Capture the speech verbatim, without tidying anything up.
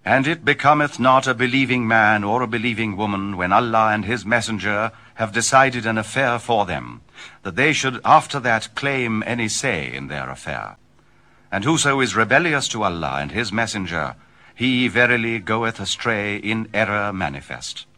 And it becometh not a believing man or a believing woman, when Allah and his messenger have decided an affair for them, that they should after that claim any say in their affair. And whoso is rebellious to Allah and his messenger, he verily goeth astray in error manifest.